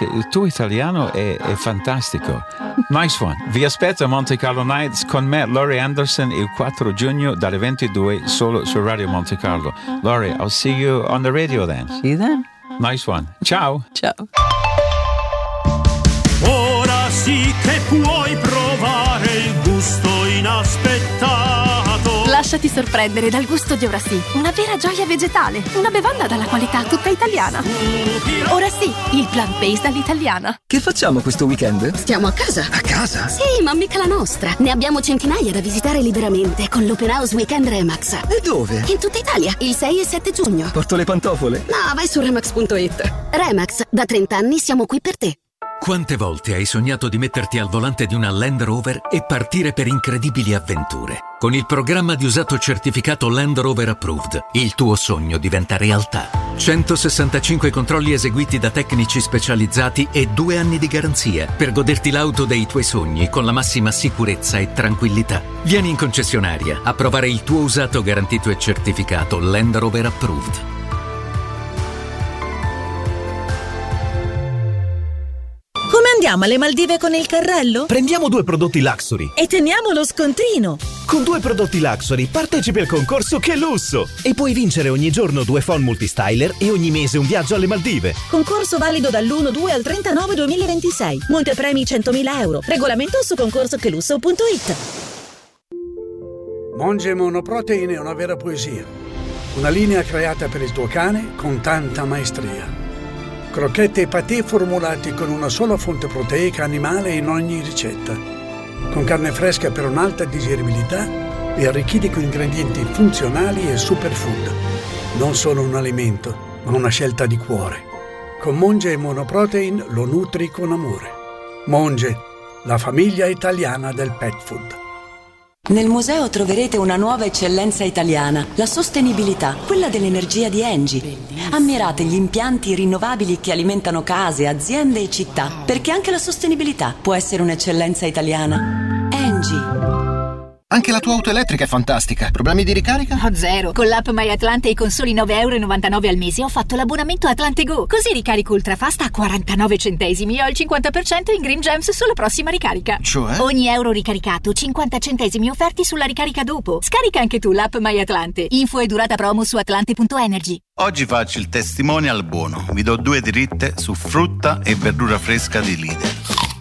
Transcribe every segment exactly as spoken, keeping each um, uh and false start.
che il tuo italiano è, è fantastico. Nice one. Vi aspetto a Monte Carlo Nights con me, Laurie Anderson, il quattro giugno dalle ventidue solo su Radio Monte Carlo. Laurie, I'll see you on the radio then. See you then. Nice one. Ciao. Ciao. Ora sì che puoi provare il gusto inaspettato. Lasciati sorprendere dal gusto di Ora sì, una vera gioia vegetale, una bevanda dalla qualità tutta italiana. Ora sì, il plant-based all'italiana. Che facciamo questo weekend? Stiamo a casa. A casa? Sì, ma mica la nostra. Ne abbiamo centinaia da visitare liberamente con l'Open House Weekend Remax. E dove? In tutta Italia, il sei e sette giugno. Porto le pantofole? No, vai su remax punto it. Remax, da trenta anni siamo qui per te. Quante volte hai sognato di metterti al volante di una Land Rover e partire per incredibili avventure? Con il programma di usato certificato Land Rover Approved, il tuo sogno diventa realtà. centosessantacinque controlli eseguiti da tecnici specializzati e due anni di garanzia per goderti l'auto dei tuoi sogni con la massima sicurezza e tranquillità. Vieni in concessionaria a provare il tuo usato garantito e certificato Land Rover Approved. Come andiamo alle Maldive con il carrello? Prendiamo due prodotti Luxury e teniamo lo scontrino. Con due prodotti Luxury partecipi al concorso Che Lusso e puoi vincere ogni giorno due phon multistyler e ogni mese un viaggio alle Maldive. Concorso valido dall'uno due al trentanove duemilaventisei. Montepremi centomila euro. Regolamento su concorso che lusso punto it. Monge Monoprotein è una vera poesia. Una linea creata per il tuo cane con tanta maestria. Crocchette e patè formulati con una sola fonte proteica animale in ogni ricetta. Con carne fresca per un'alta digeribilità e arricchiti con ingredienti funzionali e superfood. Non solo un alimento, ma una scelta di cuore. Con Monge e Monoprotein lo nutri con amore. Monge, la famiglia italiana del pet food. Nel museo troverete una nuova eccellenza italiana, la sostenibilità, quella dell'energia di Engie. Ammirate gli impianti rinnovabili che alimentano case, aziende e città, perché anche la sostenibilità può essere un'eccellenza italiana. Engie. Anche la tua auto elettrica è fantastica. Problemi di ricarica? Oh, zero. Con l'app My Atlante e con soli nove e novantanove euro al mese ho fatto l'abbonamento Atlante Go. Così ricarico ultrafast a quarantanove centesimi e ho il cinquanta per cento in Green Gems sulla prossima ricarica. Cioè? Ogni euro ricaricato, cinquanta centesimi offerti sulla ricarica dopo. Scarica anche tu l'app My Atlante. Info e durata promo su atlante punto energy. Oggi faccio il testimonial buono. Vi do due dritte su frutta e verdura fresca di Lidl.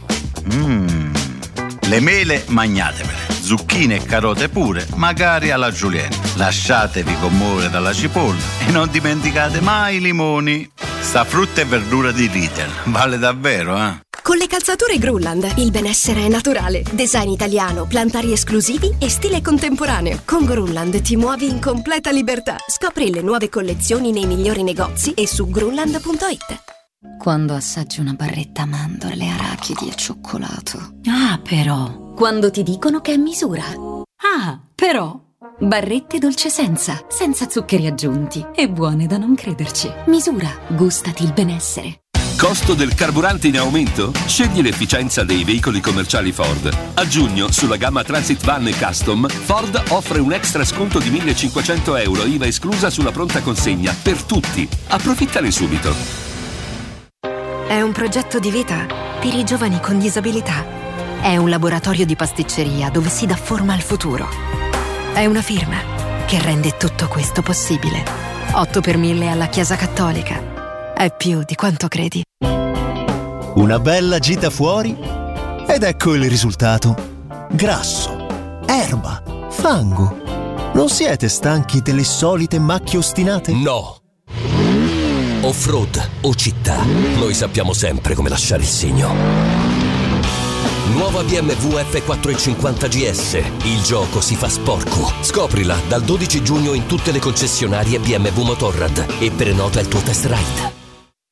Mmm. Le mele magnatevele. Zucchine e carote pure, magari alla julienne. Lasciatevi commuovere dalla cipolla e non dimenticate mai i limoni. Sta frutta e verdura di Lidl vale davvero, eh? Con le calzature Grunland il benessere è naturale. Design italiano, plantari esclusivi e stile contemporaneo. Con Grunland ti muovi in completa libertà. Scopri le nuove collezioni nei migliori negozi e su grunland punto it. Quando assaggi una barretta mandorle, arachidi e cioccolato. Ah, però. Quando ti dicono che è misura. Ah, però. Barrette dolce senza, senza zuccheri aggiunti e buone da non crederci. Misura, gustati il benessere. Costo del carburante in aumento? Scegli l'efficienza dei veicoli commerciali Ford. A giugno, sulla gamma Transit Van e Custom, Ford offre un extra sconto di millecinquecento euro I V A esclusa sulla pronta consegna per tutti. Approfittane subito. È un progetto di vita per i giovani con disabilità. È un laboratorio di pasticceria dove si dà forma al futuro. È una firma che rende tutto questo possibile. otto per mille alla Chiesa Cattolica. È più di quanto credi. Una bella gita fuori ed ecco il risultato. Grasso, erba, fango. Non siete stanchi delle solite macchie ostinate? No. Off-road o città, noi sappiamo sempre come lasciare il segno. Nuova B M W F quattrocentocinquanta G S. Il gioco si fa sporco. Scoprila dal dodici giugno in tutte le concessionarie B M W Motorrad e prenota il tuo test ride.